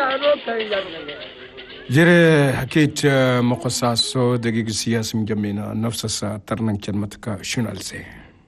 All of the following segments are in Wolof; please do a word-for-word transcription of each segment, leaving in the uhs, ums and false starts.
jere hakit moqasaso dagig siyasi mjamina nafsasa tarnan chalmatka shunalse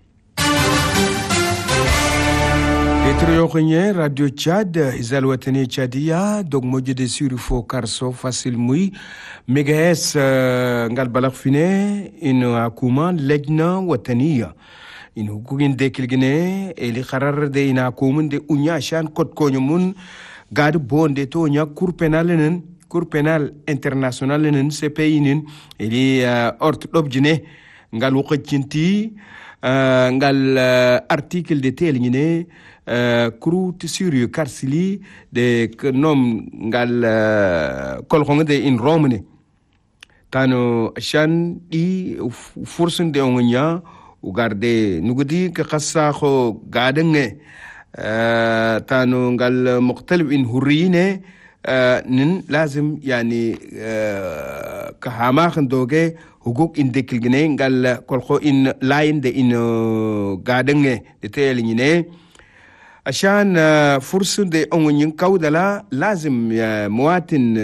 Petro Yokenye Radio Tchad izal watani Tchadia dog mojede surifo karso fasil mui megahes ngal balak fine in akuma lejna wataniya in hukugin dekilgine eli kharar de in akumun de unya shan kot konyomun gad bonde to nya kur penalenen Cour pénal international nen C P I nen eli ort dobjine ngal wuqinti ngal article de tel ñine kru tsurieux karsili de nom ngal kol xong de in romne tano shan di forsun de ngonya u garde nugudi ka khassa kho gadenge tano ngal muqtalib in hurrine nin lazim yani kahama khandoge hukuk indekil gine ngal kolko in line de in gadenge de telinine ashan fursun de ongun kawdala lazim muwatin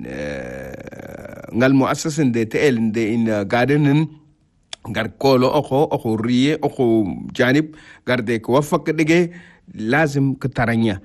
ngal muassasin de tel de in gadenen ngar kolo oko oko riye oko janib garde ko wafak dege lazim kataranya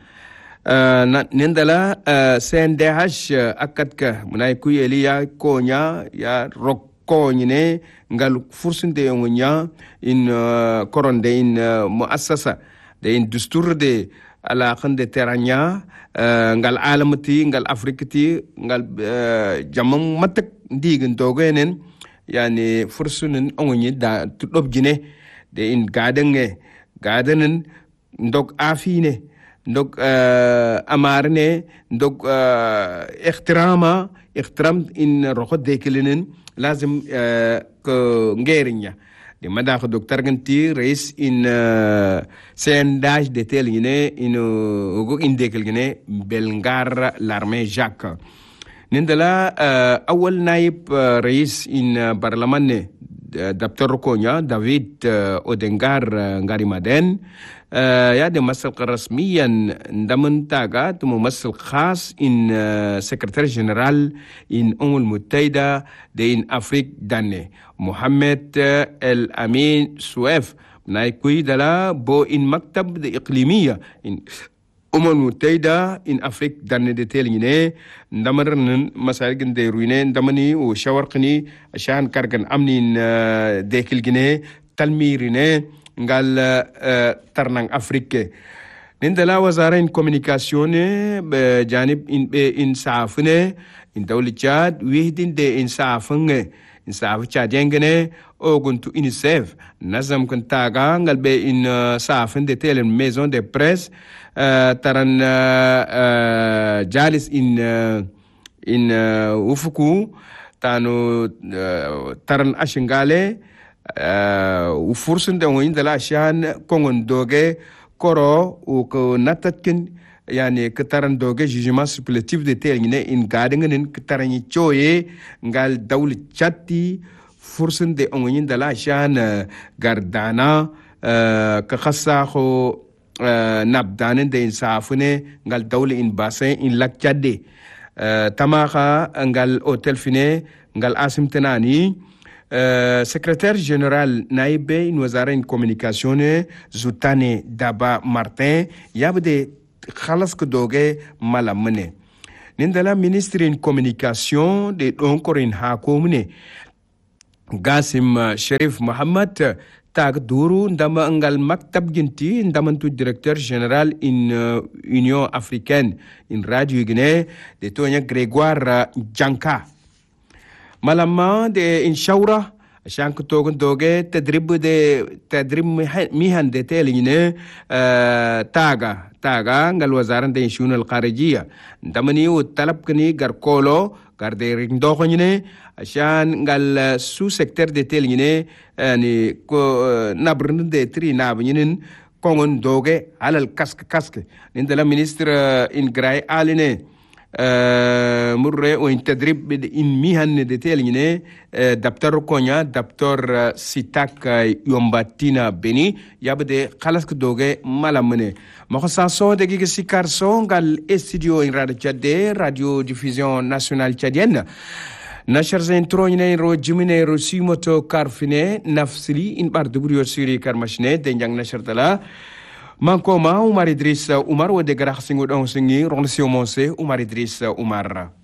Uh, nindala uh, C N D H uh, akatka munay kuyeli ya konya ya rokonyne ngal fursinde ngonya in uh, koronde in uh, muassasa de in dustur de ala khande teranya uh, ngal alamati ngal afrikati ngal uh, jamam matak ndigin dogenen yani fursunen ongonyi da tudobjine de in gadenge gadenen ndok afine ndok uh, amarne ndok uh, ihtirama ihtiram in roxo dekelinen lazim uh, ko ngerinya de madax docteur ganti reis in uh, sendage de tel yene in uh, go indekel gene belngar l'armée Jacques nindala uh, awal naib uh, reis in uh, parlemane uh, docteur Konya David uh, Odengar uh, Ngarimaden يا دي مسؤول رسميا ضمن تاغا ممثل خاص ان سكرتير جنرال ان الامم المتحده دي ان افريق داني محمد الامين سويف نايكوي دلا بو ان مكتب دي اقليميه ان الامم المتحده ان افريق داني دي تيليني ndamaran masarigin de ruine ndamani o shawarqni عشان كارغن امنين ديكل جنيه تلميرينه ngal uh, tarnang afrique nindala wazarain communication be janib in be in safne in dawli Chad wihdin de in safnge in saf chadengene oguntu unicef nazam kuntaga ngal be in uh, safn de tele maison de presse uh, taran uh, uh, jalis in uh, in uh, ufuku tanu uh, taran ashingale Uh, u fursun da wani da lashan kongon doge koro u ko natatkin yani kataran doge jugement supplétif de tel ne in gadingen kataran choye ngal dawl chatti fursun de wani da lashan uh, gardana uh, ka khassa kho uh, nabdanen de insafune ngal dawl in bassin in lak chadde uh, tamaha ngal hotel fine ngal asimtenani Uh, secrétaire général naïbe in wazarain communication Zoutane Daba Martin yabde khalas ko doge malamne nindala ministre in communication de onkorin ha komune Gasim Sherif Mohammed tag duru ndama ngal maktab ginti ndamantu directeur général in uh, Union africaine in radio Guinée de Tonya Grégoire Janka malama de inshawra عشان كتوغن دوغي تدريب دي تدريب مهن دي تيليني آه تاغا تاغا نغال وزارة دي شؤون الخارجية دمني وطلب كني غار كولو غار دي رندوخو ني عشان نغال سو سيكتر دي تيليني يعني كو نابرن دي تري ناب نين كونغن دوغي على الكاسك كاسك نندلا مينستر ان غراي آليني مرة وين تدريب إن مهن دتيلينه دكتور كونيا دكتور سيتاك يومباتينا بني يابد خلاص كدوجة ملامنه مخصصون دقيقة سيكارسون قال استوديو إن راديو تشاد راديو ديفيزيون ناسيونال تشاديان نشر زين تروني رو جمينة رو سيموتو كارفينه نفسلي إن باردبريو سيري كارمشنه دنجان نشر تلا Mankoma Umar Idris Umar wa de garax singu don singi ron si omonse Umar Idris Umar